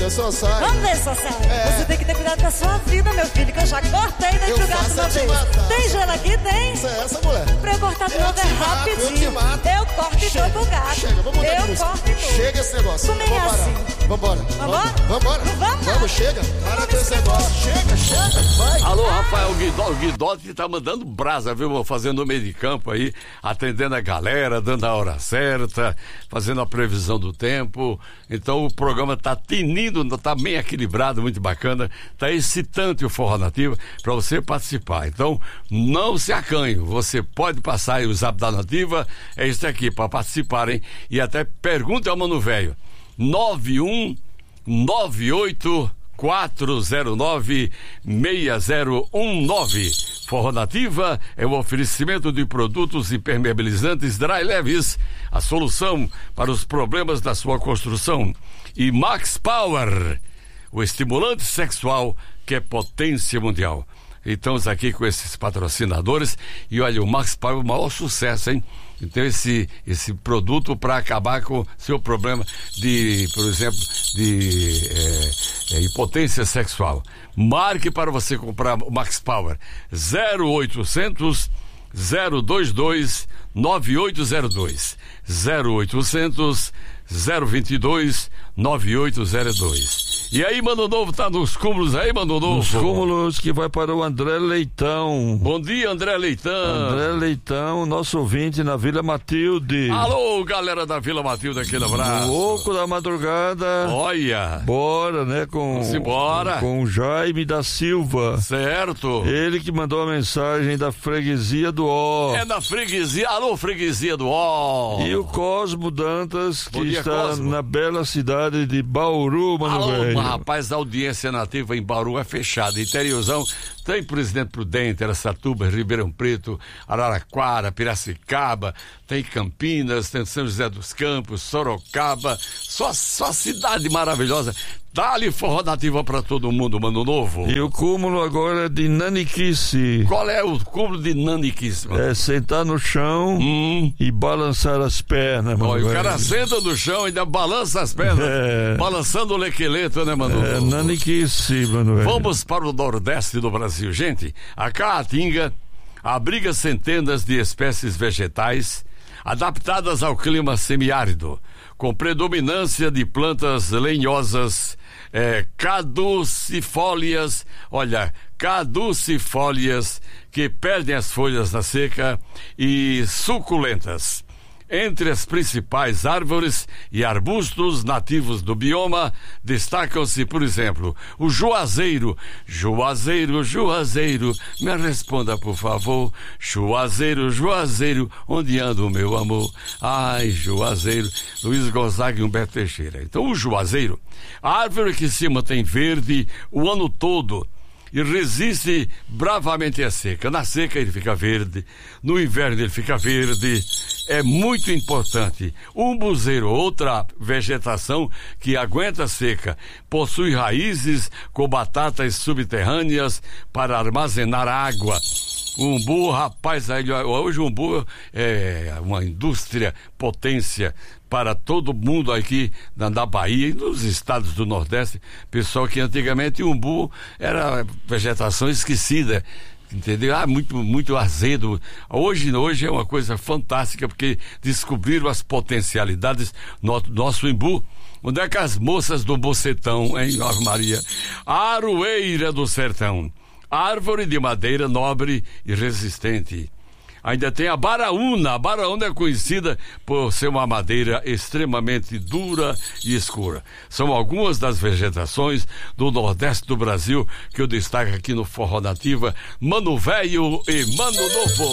ver se eu saio. Vamos ver se eu saio. Você tem que ter cuidado com a sua vida, meu filho, que eu já cortei dentro do gato uma vez. Tem gelo aqui? Tem? Isso é essa, mulher. Pra eu cortar de novo é rapidinho. Eu corto e dou pro gato. Chega, vamos mudar de música. Eu corto e dou. Chega esse negócio. Comigo é assim. Vambora. Vambora? Vamos, chega. Para com esse negócio. Chega. Vai. Alô, Rafael Guidotti tá mandando brasa, viu? Fazendo o meio de campo aí, atendendo a galera, dando a hora certa, fazendo a previsão do tempo. Então o programa tá tinindo, tá bem equilibrado, muito bacana, tá excitante o Forró Nativa para você participar. Então não se acanhe, você pode passar aí o Zap da Nativa, é isso aqui para participarem e até pergunte ao Mano Velho. 9198-409-6019. Forró Nativa é o oferecimento de produtos impermeabilizantes Dry Leves, a solução para os problemas da sua construção. E Max Power, o estimulante sexual que é potência mundial. Estamos aqui com esses patrocinadores e olha, o Max Power é o maior sucesso, hein? Então esse produto para acabar com seu problema de, por exemplo, de impotência sexual. Marque para você comprar o Max Power 0800 022 9802 0800 022 9802. E aí, Mano Novo, tá nos cúmulos aí, Mano Novo? Nos cúmulos que vai para o André Leitão. Bom dia, André Leitão. André Leitão, nosso ouvinte na Vila Matilde. Alô, galera da Vila Matilde, aquele abraço. Louco da madrugada. Olha. Bora, né, Vamos embora. Com o Jaime da Silva. Certo. Ele que mandou a mensagem da freguesia do Ó. É da freguesia, alô, freguesia do Ó. E o Cosmo Dantas, que está Cosmo. na bela cidade de Bauru, Mano Velho. Rapaz, a audiência nativa em Bauru é fechada. Interiorzão tem Presidente Prudente, Araçatuba, Ribeirão Preto, Araraquara, Piracicaba, tem Campinas, tem São José dos Campos, Sorocaba, só cidade maravilhosa. Dá-lhe Forró Nativa pra todo mundo, Mano Novo. E o cúmulo agora é de naniquice. Qual é o cúmulo de naniquice, mano? É sentar no chão e balançar as pernas, mano. Olha, o cara senta no chão e ainda balança as pernas, balançando o lequeleto, né, Mano Novo? É naniquice, Mano Velho. Vamos para o Nordeste do Brasil, gente. A Caatinga abriga centenas de espécies vegetais adaptadas ao clima semiárido, com predominância de plantas lenhosas, caducifólias, caducifólias que perdem as folhas na seca e suculentas. Entre as principais árvores e arbustos nativos do bioma, destacam-se, por exemplo, o juazeiro. Juazeiro, juazeiro, me responda, por favor. Juazeiro, juazeiro, onde anda o meu amor? Ai, juazeiro. Luiz Gonzaga e Humberto Teixeira. Então, o juazeiro, a árvore que se mantém verde o ano todo e resiste bravamente à seca. Na seca ele fica verde, no inverno ele fica verde. É muito importante. O umbuzeiro, outra vegetação que aguenta a seca, possui raízes com batatas subterrâneas para armazenar água. O umbu, rapaz, hoje o umbu é uma indústria, potência para todo mundo aqui na Bahia e nos estados do Nordeste. Pessoal que antigamente o umbu era vegetação esquecida, entendeu? Muito azedo. Hoje é uma coisa fantástica porque descobriram as potencialidades do nosso umbu. Onde é que as moças do Bocetão, hein, Ave Maria? Aroeira do Sertão, árvore de madeira nobre e resistente. Ainda tem a baraúna. A baraúna é conhecida por ser uma madeira extremamente dura e escura. São algumas das vegetações do Nordeste do Brasil que eu destaco aqui no Forró Nativa. Mano Velho e Mano Novo.